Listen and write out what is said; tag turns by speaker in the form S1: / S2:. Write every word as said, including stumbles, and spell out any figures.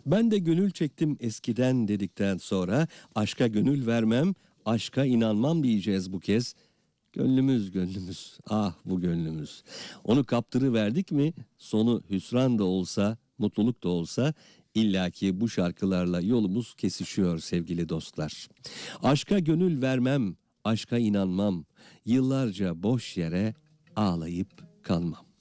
S1: Ben de gönül çektim eskiden dedikten sonra aşka gönül vermem, aşka inanmam diyeceğiz bu kez. Gönlümüz gönlümüz, ah bu gönlümüz. Onu kaptırıverdik mi sonu hüsran da olsa, mutluluk da olsa illaki bu şarkılarla yolumuz kesişiyor sevgili dostlar. Aşka gönül vermem, aşka inanmam, yıllarca boş yere ağlayıp kalmam.